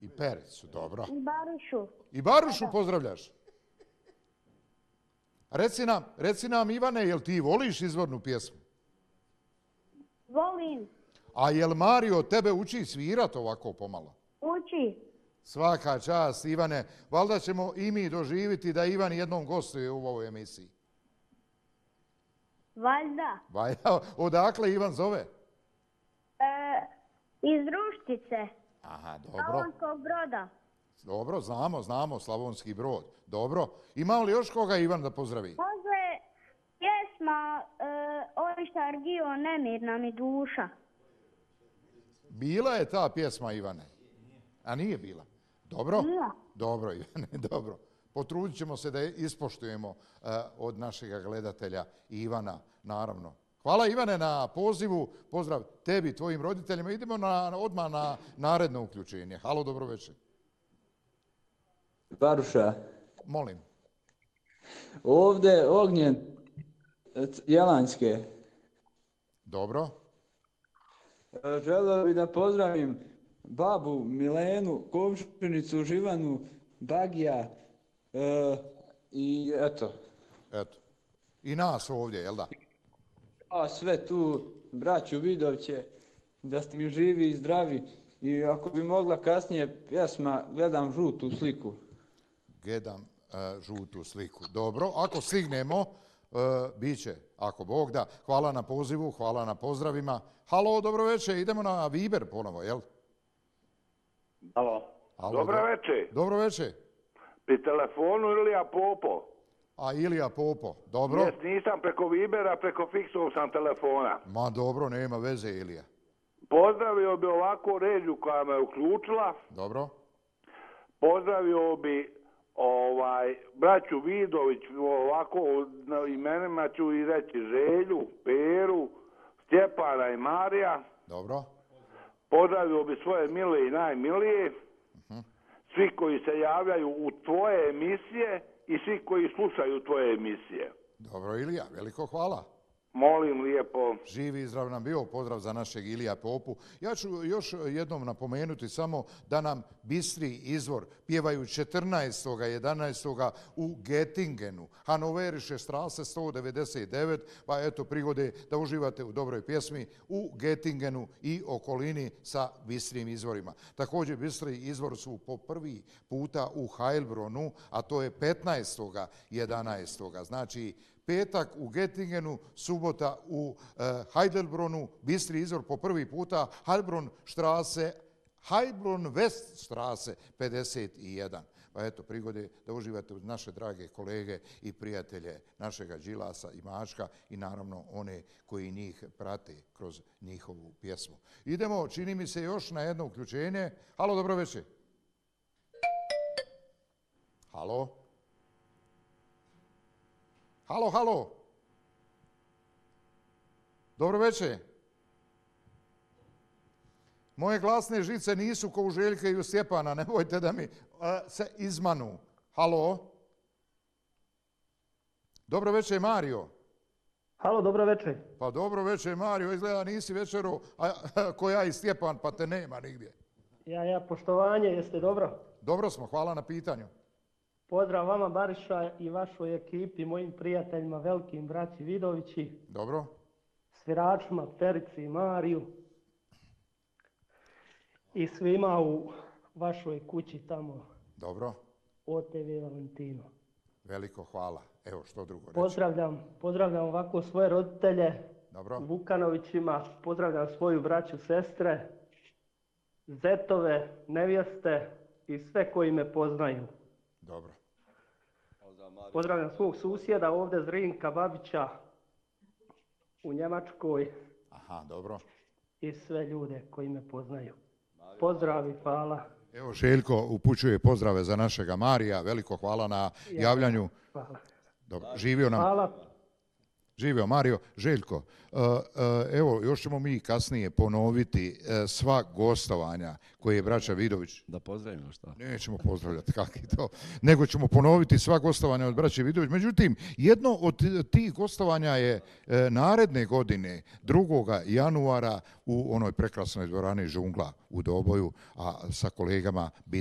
I Pericu, dobro. I Barušu. I Barušu pozdravljaš? Reci nam, Ivane, jel ti voliš izvornu pjesmu? Volim. A jel Mario tebe uči svirat ovako pomalo? Uči. Svaka čast, Ivane. Valjda ćemo i mi doživiti da Ivan jednom gostuje u ovoj emisiji. Valjda. Odakle Ivan zove? Iz Ruštice. Aha, dobro. Slavonskog Broda. Dobro, znamo, Slavonski Brod. Dobro. Ima li još koga Ivan da pozdravi? Može pjesma Ovištar Gio, Nemirna mi duša. Bila je ta pjesma, Ivane? A nije bila? Dobro? Bila. Dobro, Ivane, dobro. Potrudit ćemo se da je ispoštujemo od našega gledatelja Ivana, naravno. Hvala Ivane na pozivu, pozdrav tebi, tvojim roditeljima. Idemo odmah na naredno uključenje. Halo, dobro večer. Baruša. Molim. Ovde Ognjen Jelanjske. Dobro. Želeo bih da pozdravim babu Milenu, komšinicu Živanu, Bagija i eto. Eto. I nas ovdje, jel da? A sve tu, braću Vidoviće, da ste mi živi i zdravi. I ako bi mogla kasnije pjesma Gledam žutu sliku. Gledam žutu sliku. Dobro, ako stignemo, bit će, ako Bog da. Hvala na pozivu, hvala na pozdravima. Halo, dobro večer, idemo na Viber ponovo, jel? Halo. Dobro večer. Dobro večer. Pri telefonu Ilija Popo. A Ilija Popo, dobro. Jes, nisam preko Vibera, preko fiksovog sam telefona. Ma dobro, nema veze, Ilija. Pozdravio bi ovako ređu koja me uključila. Dobro. Pozdravio bi braću Vidović, ovako na imenima ću i reći Želju, Peru, Stjepana i Marija. Dobro. Pozdravio bi svoje mile i najmilije. Svi koji se javljaju u tvoje emisije i svi koji slušaju tvoje emisije. Dobro, Ilija, veliko hvala. Molim lijepo. Živi i zdrav nam bio, pozdrav za našeg Ilija Popu. Ja ću još jednom napomenuti samo da nam Bistri izvor pjevaju 14.11. u Gettingenu, Hannoverische Straße 199, pa eto prigode da uživate u dobroj pjesmi u Gettingenu i okolini sa Bistrim izvorima. Također Bistri izvor su po prvi puta u Heilbronu, a to je 15.11. Znači, petak u Gettingenu, subota u Heidelbronu, Bistri izvor po prvi puta, Heilbron West Straße 51. Pa eto, prigode da uživate uz naše drage kolege i prijatelje našega Đilasa i Mačka i naravno one koji njih prate kroz njihovu pjesmu. Idemo, čini mi se, još na jedno uključenje. Halo, dobro večer. Halo. Halo. Dobro večer. Moje glasne žice nisu ko u Željka i u Stjepana, nemojte da mi se izmanu. Halo. Dobro večer, Mario. Halo, dobro večer. Pa dobro večer, Mario. Izgleda nisi večero ko ja i Stjepan, pa te nema nigdje. Ja, poštovanje, jeste dobro? Dobro smo, hvala na pitanju. Pozdrav vama, Bariša, i vašoj ekipi, mojim prijateljima, velikim braći Vidovići. Dobro. Sviračima, Perici i Mariju. I svima u vašoj kući tamo. Dobro. OTV Valentino. Veliko hvala. Evo što drugo reći. Pozdravljam ovako svoje roditelje. Dobro. Vukanovićima. Pozdravljam svoju braću, sestre, zetove, nevjeste i sve koji me poznaju. Dobro. Pozdravljam svog susjeda ovdje, Zrinka Babića u Njemačkoj. Aha, dobro. I sve ljude koji me poznaju. Pozdrav i hvala. Evo, Željko upućuje pozdrave za našega Marija. Veliko hvala na javljanju. Hvala. Dobro, Živio Mario. Željko, evo, još ćemo mi kasnije ponoviti sva gostovanja koje je braća Vidović. Da pozdravimo šta? Nećemo pozdravljati, kakvi to. Nego ćemo ponoviti sva gostovanja od braće Vidović. Međutim, jedno od tih gostovanja je naredne godine, 2. januara, u onoj prekrasnoj dvorani Žungla u Doboju, a sa kolegama